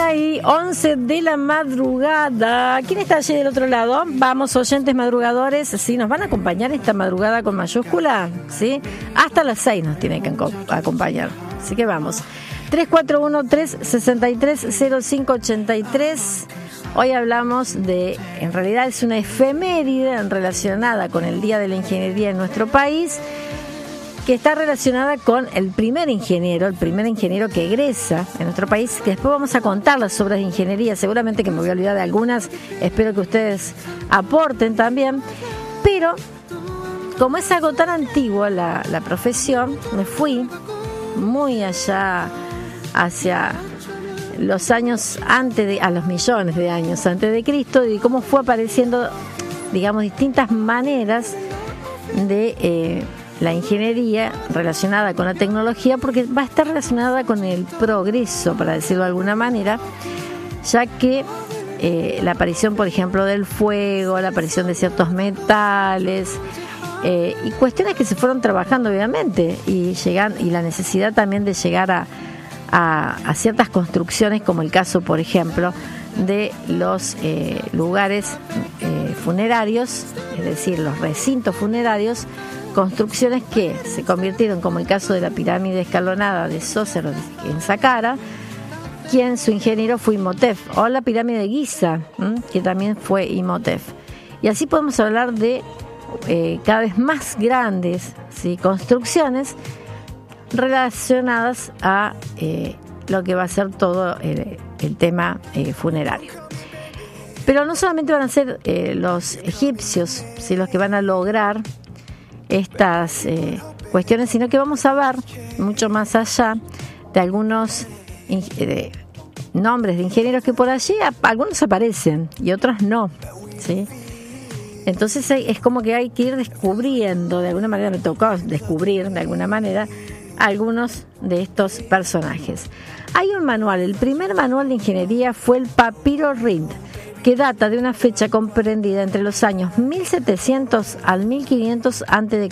Hay 11 de la madrugada. ¿Quién está allí del otro lado? Vamos, oyentes madrugadores. ¿Sí? ¿Nos van a acompañar esta madrugada con mayúscula? ¿Sí? Hasta las 6 nos tienen que acompañar. Así que vamos. 341-363-0583. Hoy hablamos de, en realidad es una efeméride relacionada con el Día de la Ingeniería en nuestro país, que está relacionada con el primer ingeniero que egresa en nuestro país, que después vamos a contar las obras de ingeniería, seguramente que me voy a olvidar de algunas, espero que ustedes aporten también, pero como es algo tan antiguo la profesión, me fui muy allá hacia los años a los millones de años antes de Cristo, y cómo fue apareciendo, digamos, distintas maneras de la ingeniería relacionada con la tecnología, porque va a estar relacionada con el progreso, para decirlo de alguna manera, ya que la aparición, por ejemplo, del fuego, la aparición de ciertos metales y cuestiones que se fueron trabajando obviamente, y la necesidad también de llegar a ciertas construcciones, como el caso, por ejemplo, de los lugares funerarios, es decir, los recintos funerarios, construcciones que se convirtieron, como el caso de la pirámide escalonada de Sócer en Saqqara, quien su ingeniero fue Imhotep, o la pirámide de Giza, que también fue Imhotep. Y así podemos hablar de cada vez más grandes, ¿sí?, construcciones relacionadas a lo que va a ser todo el tema funerario. Pero no solamente van a ser los egipcios, ¿sí?, los que van a lograr estas cuestiones, sino que vamos a ver mucho más allá de algunos nombres de ingenieros que por allí algunos aparecen y otros no, ¿sí? Entonces es como que hay que ir descubriendo, de alguna manera me tocó descubrir de alguna manera algunos de estos personajes. Hay un manual, el primer manual de ingeniería fue el Papiro Rind, que data de una fecha comprendida entre los años 1700 al 1500 a.C.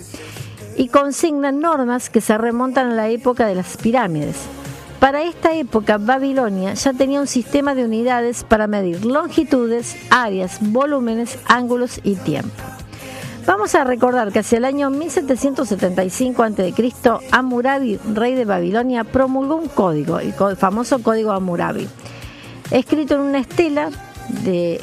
y consigna normas que se remontan a la época de las pirámides. Para esta época, Babilonia ya tenía un sistema de unidades para medir longitudes, áreas, volúmenes, ángulos y tiempo. Vamos a recordar que hacia el año 1775 a.C., Hammurabi, rey de Babilonia, promulgó un código, el famoso Código Hammurabi, escrito en una estela de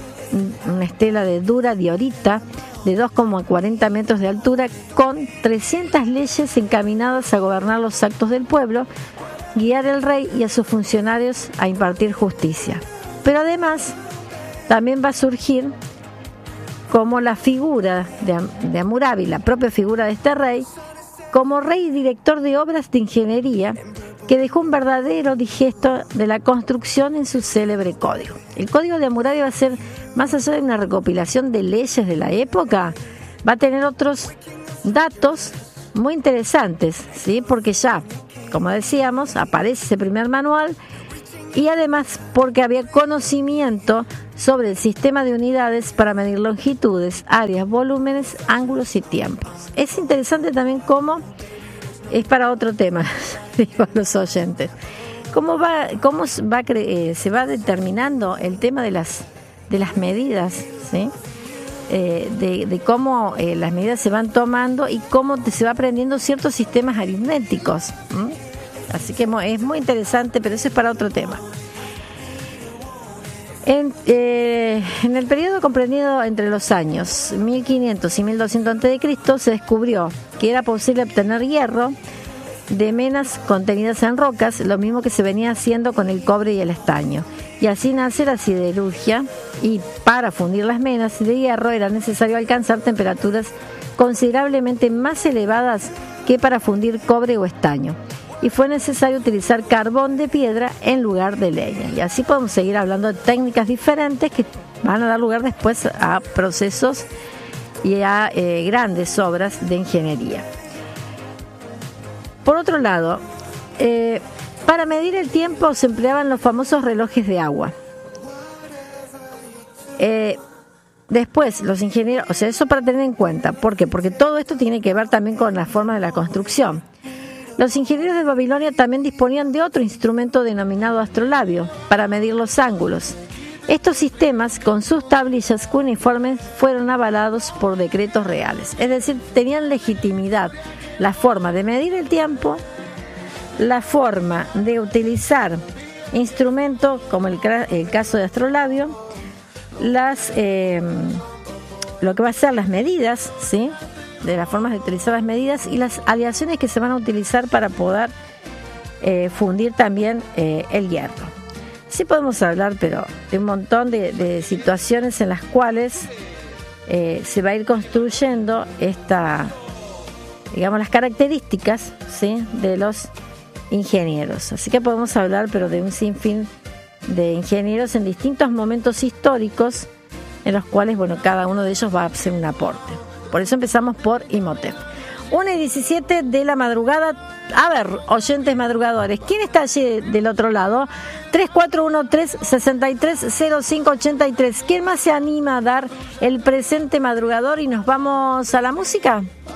dura diorita de 2,40 metros de altura, con 300 leyes encaminadas a gobernar los actos del pueblo, guiar al rey y a sus funcionarios a impartir justicia. Pero además también va a surgir como la figura de Hammurabi, la propia figura de este rey, como rey y director de obras de ingeniería, que dejó un verdadero digesto de la construcción en su célebre código. El código de Hammurabi va a ser, más allá de una recopilación de leyes de la época, va a tener otros datos muy interesantes, ¿sí? Porque ya, como decíamos, aparece ese primer manual, y además porque había conocimiento sobre el sistema de unidades para medir longitudes, áreas, volúmenes, ángulos y tiempos. Es interesante también cómo, es para otro tema, digo a los oyentes, se va determinando el tema de las medidas, ¿sí? De cómo las medidas se van tomando y cómo se va aprendiendo ciertos sistemas aritméticos. Así que es muy interesante, pero eso es para otro tema. En el periodo comprendido entre los años 1500 y 1200 a.C. se descubrió que era posible obtener hierro de menas contenidas en rocas, lo mismo que se venía haciendo con el cobre y el estaño. Y así nace la siderurgia, y para fundir las menas de hierro era necesario alcanzar temperaturas considerablemente más elevadas que para fundir cobre o estaño. Y fue necesario utilizar carbón de piedra en lugar de leña. Y así podemos seguir hablando de técnicas diferentes que van a dar lugar después a procesos y a grandes obras de ingeniería. Por otro lado, para medir el tiempo se empleaban los famosos relojes de agua. Después, los ingenieros, o sea, eso para tener en cuenta. ¿Por qué? Porque todo esto tiene que ver también con la forma de la construcción. Los ingenieros de Babilonia también disponían de otro instrumento denominado astrolabio para medir los ángulos. Estos sistemas, con sus tablillas cuneiformes, fueron avalados por decretos reales. Es decir, tenían legitimidad la forma de medir el tiempo, la forma de utilizar instrumentos como el caso de astrolabio, lo que va a ser las medidas, ¿sí?, de las formas de utilizar las medidas y las aleaciones que se van a utilizar para poder fundir también el hierro. Sí podemos hablar, pero de un montón de situaciones en las cuales se va a ir construyendo las características, ¿sí?, de los ingenieros. Así que podemos hablar, pero de un sinfín de ingenieros en distintos momentos históricos en los cuales, cada uno de ellos va a hacer un aporte. Por eso empezamos por Imhotep. 1:17 de la madrugada. A ver, oyentes madrugadores, ¿quién está allí del otro lado? 3413-630583. ¿Quién más se anima a dar el presente madrugador? Y nos vamos a la música.